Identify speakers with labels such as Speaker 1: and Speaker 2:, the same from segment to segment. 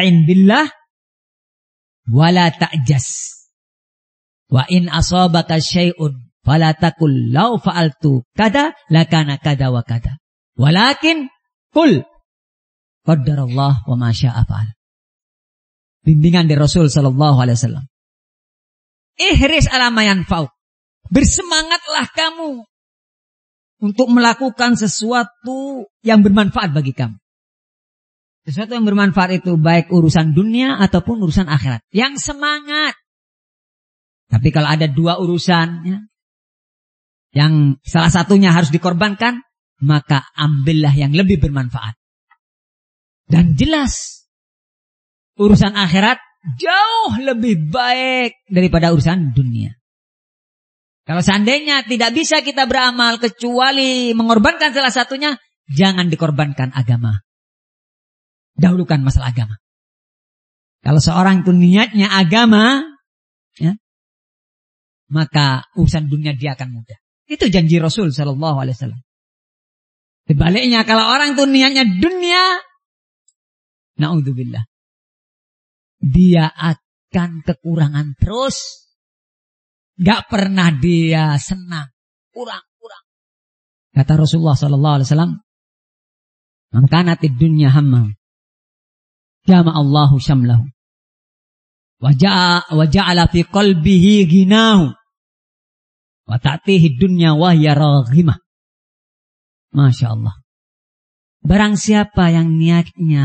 Speaker 1: Wasta'in billah wala ta'jas. Wa in asabaka syai'un fala taqul law fa'altu kada lakana kada wa kada. Walakin qul qaddarallah wa ma syaa fa'al. Bimbingan dari Rasul sallallahu alaihi wasallam. Ihris ala ma yanfa'u. Bersemangatlah kamu untuk melakukan sesuatu yang bermanfaat bagi kamu. Sesuatu yang bermanfaat itu baik urusan dunia ataupun urusan akhirat. Yang semangat. Tapi kalau ada dua urusan, ya, yang salah satunya harus dikorbankan, maka ambillah yang lebih bermanfaat. Dan jelas, urusan akhirat jauh lebih baik daripada urusan dunia. Kalau seandainya tidak bisa kita beramal kecuali mengorbankan salah satunya, jangan dikorbankan agama. Dahulukan masalah agama. Kalau seorang itu niatnya agama, ya, maka urusan dunia dia akan mudah. Itu janji Rasul sallallahu alaihi wasallam. Sebaliknya kalau orang itu niatnya dunia, naudzubillah, dia akan kekurangan terus. Gak pernah dia senang. Kurang. Kata Rasulullah sallallahu alaihi wasallam, "Man kanatid dunya hamma, jama Allahu syamlahu. Wa ja'ala fi qalbihi ghinahu. Wa ta'tihi dunya wa hiya raghimah." Masya Allah. Barang siapa yang niatnya,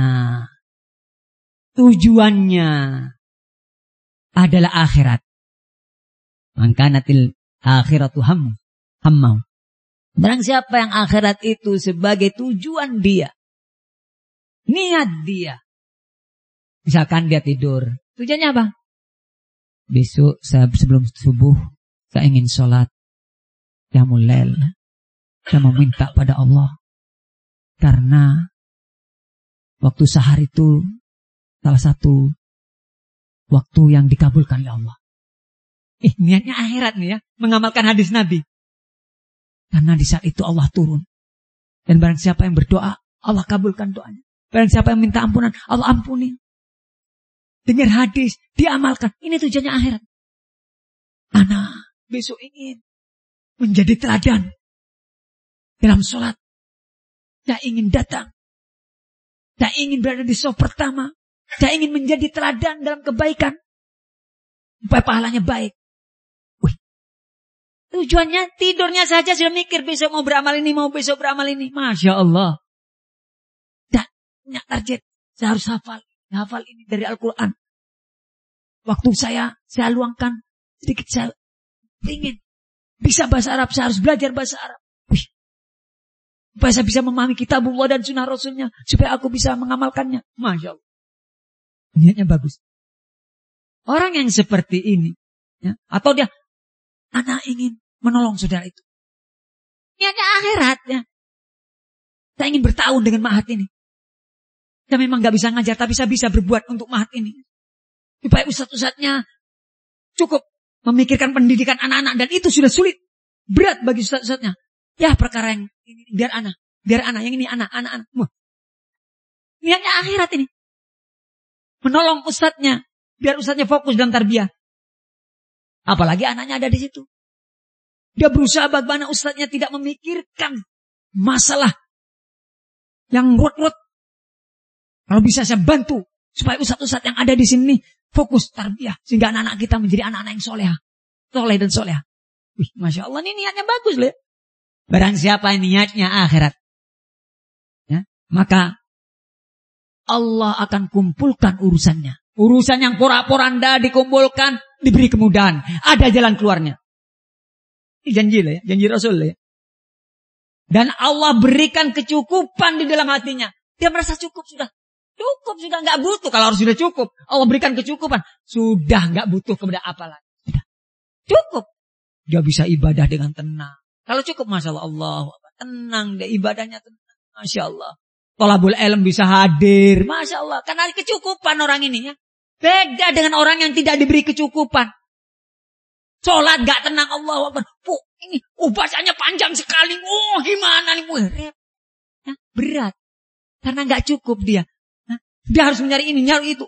Speaker 1: tujuannya adalah akhirat, maka natil akhiratu hammau. Barang siapa yang akhirat itu sebagai tujuan dia, niat dia, misalkan dia tidur, tujuannya apa? Besok sebelum subuh saya ingin sholat qiyamul lail. Saya meminta pada Allah karena waktu sahar itu salah satu waktu yang dikabulkan oleh Allah. Niatnya akhirat nih ya, mengamalkan hadis Nabi. Karena di saat itu Allah turun. Dan barang siapa yang berdoa, Allah kabulkan doanya. Barang siapa yang minta ampunan, Allah ampuni. Dengar hadis, diamalkan. Ini tujuannya akhirat. Anak besok ingin menjadi teladan dalam sholat. Tak ingin datang. Tak ingin berada di saf pertama. Tak ingin menjadi teladan dalam kebaikan. Supaya pahalanya baik. Tujuannya tidurnya saja sudah mikir besok mau beramal ini, mau besok beramal ini. Masya Allah. Dan punya target. Saya harus hafal ini dari Al-Quran. Waktu saya luangkan sedikit, saya ingin bisa bahasa Arab, saya harus belajar bahasa Arab. Supaya saya bisa memahami kitabullah dan sunnah Rasulnya, supaya aku bisa mengamalkannya. Masya Allah. Niatnya bagus. Orang yang seperti ini, ya, atau dia, anak ingin menolong saudara itu, niatnya akhirat, ya. Saya ingin bertahun dengan mahat ini. Saya memang gak bisa ngajar, tapi saya bisa berbuat untuk mahat ini. Supaya ustadz-ustadznya cukup memikirkan pendidikan anak-anak. Dan itu sudah sulit, berat bagi ustadz-ustadznya. Ya perkara yang ini, biar anak, yang ini anak. Niatnya akhirat ini. Menolong ustadznya, biar ustadznya fokus dalam tarbiyah. Apalagi anaknya ada di situ. Dia berusaha bagaimana ustadznya tidak memikirkan masalah yang ruwet. Kalau bisa saya bantu supaya ustadz-ustadz yang ada di sini fokus tarbiyah, sehingga anak-anak kita menjadi anak-anak yang soleh dan soleha. Wih, Masya Allah, ini niatnya bagus loh. Barang siapa yang niatnya akhirat, ya, maka Allah akan kumpulkan urusannya. Urusan yang porak-poranda dikumpulkan, diberi kemudahan. Ada jalan keluarnya. Ini janji lah ya, janji Rasul lah ya. Dan Allah berikan kecukupan di dalam hatinya. Dia merasa cukup sudah. Cukup sudah, nggak butuh. Kalau harus sudah cukup, Allah berikan kecukupan. Sudah nggak butuh kepada apa lagi. Sudah. Cukup. Dia bisa ibadah dengan tenang. Kalau cukup, Masya Allah, tenang deh ibadahnya, tenang. Masya Allah. Thalabul ilm bisa hadir. Masya Allah. Karena kecukupan orang ini ya. Beda dengan orang yang tidak diberi kecukupan. Sholat gak tenang, Allah Akbar. Ini bacanya panjang sekali. Gimana nih? Ya, berat. Karena gak cukup dia. Dia harus mencari ini, nyari itu.